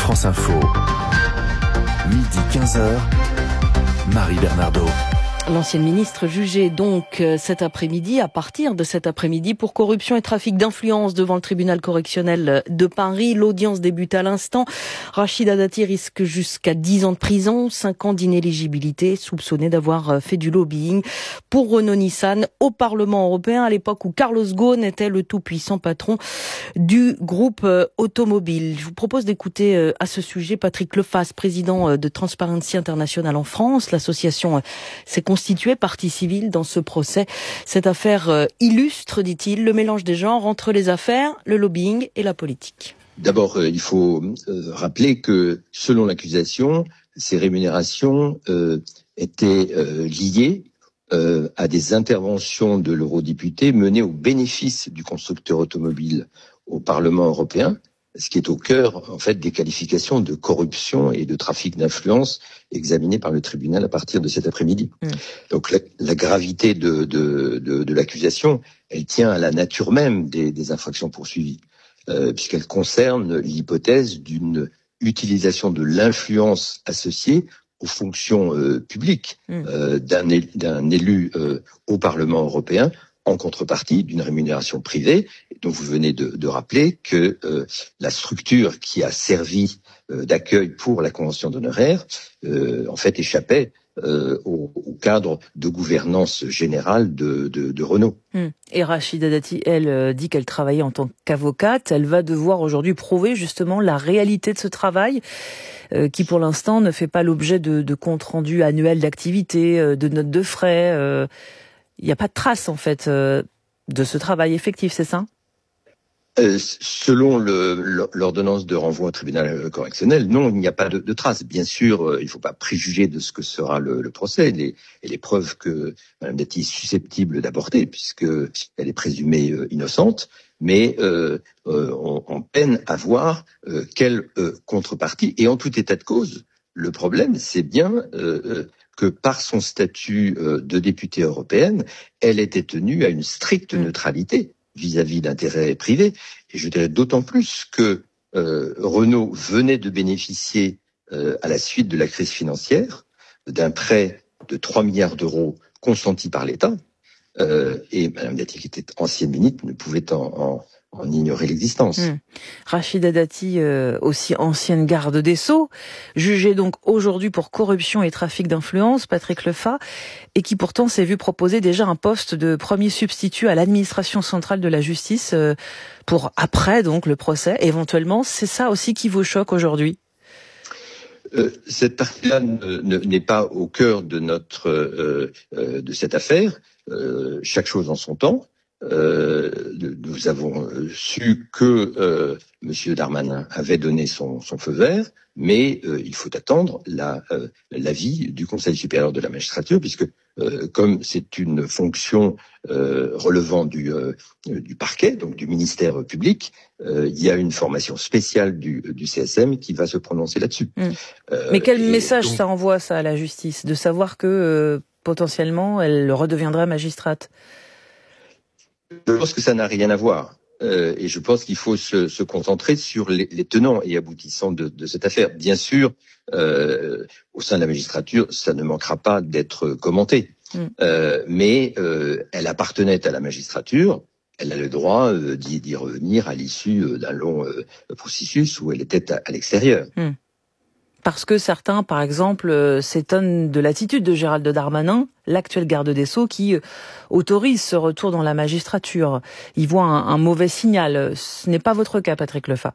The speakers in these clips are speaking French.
France Info. Midi 15h, Marie Bernardo. L'ancienne ministre jugée donc cet après-midi, à partir de cet après-midi, pour corruption et trafic d'influence devant le tribunal correctionnel de Paris. L'audience débute à l'instant. Rachida Dati risque jusqu'à 10 ans de prison, 5 ans d'inéligibilité, soupçonnée d'avoir fait du lobbying pour Renault-Nissan au Parlement européen, à l'époque où Carlos Ghosn était le tout-puissant patron du groupe automobile. Je vous propose d'écouter à ce sujet Patrick Lefas, président de Transparency International en France. L'association s'est constituée partie civile dans ce procès. Cette affaire illustre, dit-il, le mélange des genres entre les affaires, le lobbying et la politique. D'abord, il faut rappeler que, selon l'accusation, ces rémunérations étaient liées à des interventions de l'eurodéputé menées au bénéfice du constructeur automobile au Parlement européen, ce qui est au cœur, en fait, des qualifications de corruption et de trafic d'influence examinées par le tribunal à partir de cet après-midi. Donc, la gravité de l'accusation, elle tient à la nature même des infractions poursuivies, puisqu'elle concerne l'hypothèse d'une utilisation de l'influence associée aux fonctions publiques d'un élu au Parlement européen, en contrepartie d'une rémunération privée, dont vous venez de rappeler que la structure qui a servi d'accueil pour la convention d'honoraires, en fait, échappait au cadre de gouvernance générale de Renault. Et Rachida Dati, elle, dit qu'elle travaillait en tant qu'avocate. Elle va devoir aujourd'hui prouver justement la réalité de ce travail, qui pour l'instant ne fait pas l'objet de comptes rendus annuels d'activité, de notes de frais. Il n'y a pas de trace, en fait, de ce travail effectif, c'est ça ? Selon l'ordonnance de renvoi au tribunal correctionnel, non, il n'y a pas de trace. Bien sûr, il ne faut pas préjuger de ce que sera le procès et les preuves que Mme Dati est susceptible d'apporter, puisqu'elle est présumée innocente, mais on peine à voir quelle contrepartie. Et en tout état de cause, le problème, c'est bien que par son statut de députée européenne, elle était tenue à une stricte neutralité vis-à-vis d'intérêts privés. Et je dirais d'autant plus que Renault venait de bénéficier, à la suite de la crise financière, d'un prêt de 3 milliards d'euros consenti par l'État. Et Mme Dati, qui était ancienne ministre, ne pouvait en ignorer l'existence. Rachida Dati, aussi ancienne garde des Sceaux, jugée donc aujourd'hui pour corruption et trafic d'influence, Patrick Lefas, et qui pourtant s'est vu proposer déjà un poste de premier substitut à l'administration centrale de la justice pour après donc le procès. Éventuellement, c'est ça aussi qui vous choque aujourd'hui ? Cette partie-là n'est pas au cœur de de cette affaire. Chaque chose en son temps. Nous avons su que M. Darmanin avait donné son feu vert, mais il faut attendre l'avis du Conseil supérieur de la magistrature, puisque comme c'est une fonction relevant du parquet, donc du ministère public, il y a une formation spéciale du CSM qui va se prononcer là-dessus. Mais quel message ça envoie, ça, à la justice, de savoir que potentiellement elle redeviendra magistrate ? Je pense que ça n'a rien à voir. Et je pense qu'il faut se concentrer sur les tenants et aboutissants de cette affaire. Bien sûr, au sein de la magistrature, ça ne manquera pas d'être commenté. Mais elle appartenait à la magistrature. Elle a le droit d'y revenir à l'issue d'un long processus où elle était à l'extérieur. Parce que certains, par exemple, s'étonnent de l'attitude de Gérald Darmanin, l'actuel garde des Sceaux, qui autorise ce retour dans la magistrature. Il voit un mauvais signal. Ce n'est pas votre cas, Patrick Lefas.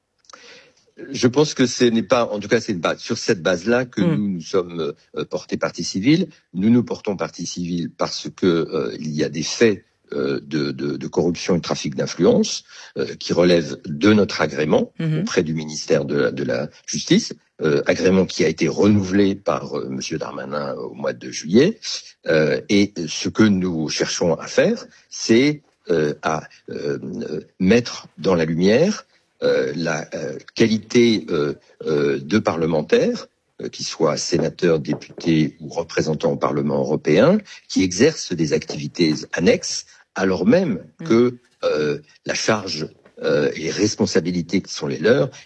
Je pense que ce n'est pas, en tout cas, c'est sur cette base-là que nous sommes portés partie civile. Nous nous portons partie civile parce que il y a des faits de corruption et de trafic d'influence qui relèvent de notre agrément auprès du ministère de la Justice. Agrément qui a été renouvelé par Monsieur Darmanin au mois de juillet. Et ce que nous cherchons à faire, c'est à mettre dans la lumière la qualité de parlementaires, qu'ils soient sénateurs, députés ou représentants au Parlement européen, qui exercent des activités annexes, alors même que la charge et les responsabilités qui sont les leurs